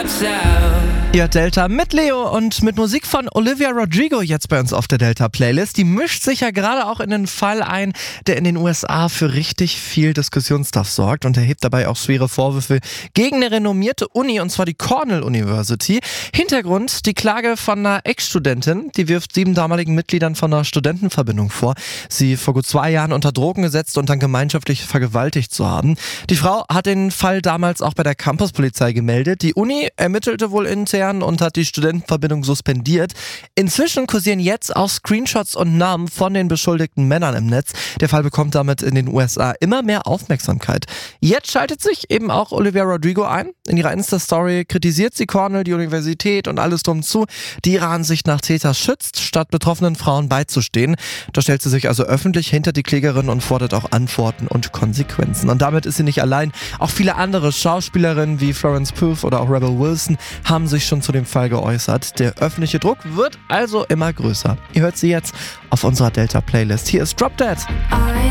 drops out. Ihr Delta mit Leo und mit Musik von Olivia Rodrigo jetzt bei uns auf der Delta-Playlist. Die mischt sich ja gerade auch in den Fall ein, der in den USA für richtig viel Diskussionsstoff sorgt und erhebt dabei auch schwere Vorwürfe gegen eine renommierte Uni, und zwar die Cornell University. Hintergrund: die Klage von einer Ex-Studentin, die wirft 7 damaligen Mitgliedern von einer Studentenverbindung vor, sie vor gut 2 Jahren unter Drogen gesetzt und dann gemeinschaftlich vergewaltigt zu haben. Die Frau hat den Fall damals auch bei der Campuspolizei gemeldet. Die Uni ermittelte wohl intern und hat die Studentenverbindung suspendiert. Inzwischen kursieren jetzt auch Screenshots und Namen von den beschuldigten Männern im Netz. Der Fall bekommt damit in den USA immer mehr Aufmerksamkeit. Jetzt schaltet sich eben auch Olivia Rodrigo ein. In ihrer Insta-Story kritisiert sie Cornell, die Universität und alles drum zu, die ihrer Ansicht nach Täter schützt, statt betroffenen Frauen beizustehen. Da stellt sie sich also öffentlich hinter die Klägerin und fordert auch Antworten und Konsequenzen. Und damit ist sie nicht allein. Auch viele andere Schauspielerinnen wie Florence Pugh oder auch Rebel Wilson haben sich schon zu dem Fall geäußert. Der öffentliche Druck wird also immer größer. Ihr hört sie jetzt auf unserer Delta-Playlist. Hier ist Drop Dead.